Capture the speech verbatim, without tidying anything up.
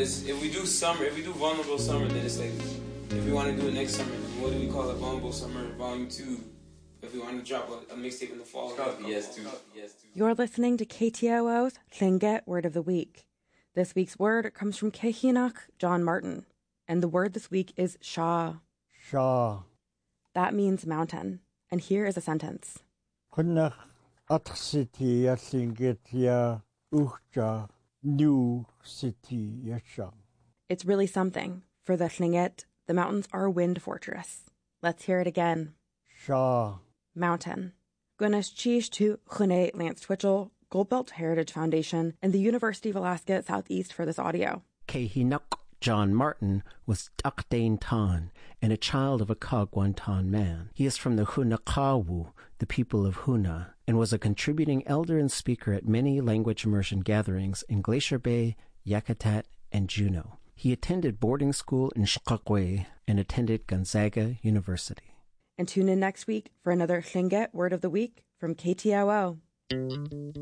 it's, if we do summer, if we do Vulnerable Summer, then it's like, if we want to do it next summer, then what do we call it? Vulnerable Summer Volume two. If we want to drop a, a mixtape in the fall. It's called B S two. You're listening to K T O O's Llynget Word of the Week. This week's word comes from Kehinoch John Martin, and the word this week is Shaw. Shaw. That means mountain, and here is a sentence. Kunach atsitia singetia uchja new city yasham. It's really something. For the Llynget, the mountains are a wind fortress. Let's hear it again. Shaw. Mountain. Gunas Chish to Chune Lance Twitchell, Goldbelt Heritage Foundation, and the University of Alaska Southeast for this audio. Kehinoch John Martin was Takdain Tan and a child of a Kagwantan man. He is from the Hunakawu, the people of Huna, and was a contributing elder and speaker at many language immersion gatherings in Glacier Bay, Yakutat, and Juneau. He attended boarding school in Shkakwe and attended Gonzaga University. And tune in next week for another Llynget Word of the Week from K T O O.